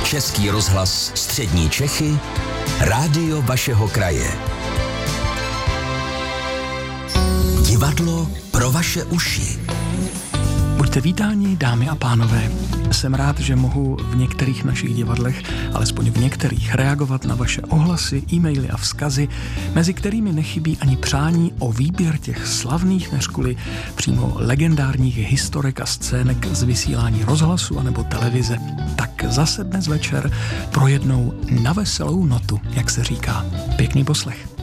Český rozhlas Střední Čechy, rádio vašeho kraje. Divadlo pro vaše uši. Buďte vítáni, dámy a pánové. Jsem rád, že mohu v některých našich divadlech, alespoň v některých, reagovat na vaše ohlasy, e-maily a vzkazy, mezi kterými nechybí ani přání o výběr těch slavných, neřkuli přímo legendárních historek a scének z vysílání rozhlasu anebo televize. Tak zase dnes večer pro jednou na veselou notu, jak se říká. Pěkný poslech.